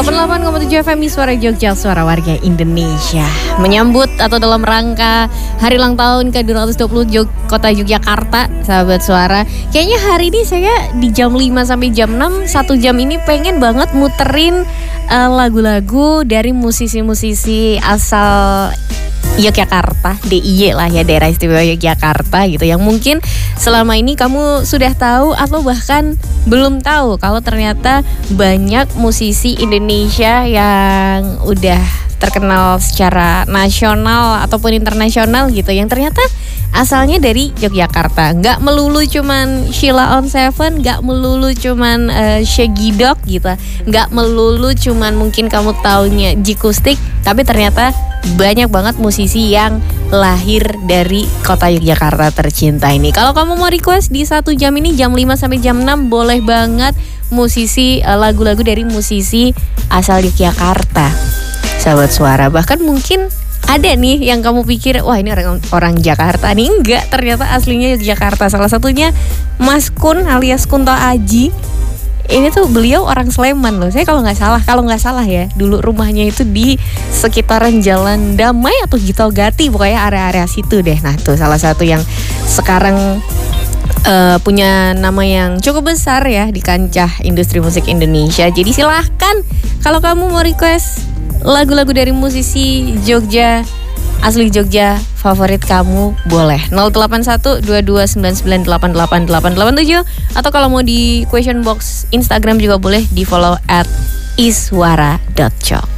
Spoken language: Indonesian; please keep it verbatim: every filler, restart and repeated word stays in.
delapan puluh delapan koma tujuh F M Suara Jogja, suara warga Indonesia. Menyambut atau dalam rangka hari ulang tahun ke dua ratus dua puluh Jog, Kota Yogyakarta, sahabat suara. Kayaknya hari ini saya di jam lima sampai jam enam, satu jam ini pengen banget muterin uh, lagu-lagu dari musisi-musisi asal Yogyakarta, D I Y lah ya, Daerah Istimewa Yogyakarta gitu, yang mungkin selama ini kamu sudah tahu atau bahkan belum tahu kalau ternyata banyak musisi Indonesia yang udah terkenal secara nasional ataupun internasional gitu, yang ternyata asalnya dari Yogyakarta. Gak melulu cuman Sheila on Seven, gak melulu cuman uh, Shaggy Dog gitu, gak melulu cuman mungkin kamu taunya Jikustik, tapi ternyata banyak banget musisi yang lahir dari kota Yogyakarta tercinta ini. Kalau kamu mau request di satu jam ini, jam lima sampai jam enam, boleh banget musisi uh, lagu-lagu dari musisi asal Yogyakarta, sahabat suara. Bahkan mungkin ada nih yang kamu pikir, wah ini orang orang Jakarta nih, enggak, ternyata aslinya Yogyakarta. Salah satunya Mas Kun alias Kunto Aji. Ini tuh beliau orang Sleman loh. Saya kalau nggak salah, kalau nggak salah ya, dulu rumahnya itu di sekitaran Jalan Damai atau Gito Gati, pokoknya area-area situ deh. Nah tuh salah satu yang sekarang uh, punya nama yang cukup besar ya di kancah industri musik Indonesia. Jadi silahkan kalau kamu mau request lagu-lagu dari musisi Jogja, asli Jogja, favorit kamu, boleh nol delapan satu dua dua sembilan sembilan delapan delapan delapan delapan tujuh, atau kalau mau di question box Instagram juga boleh di follow at iswara dot co.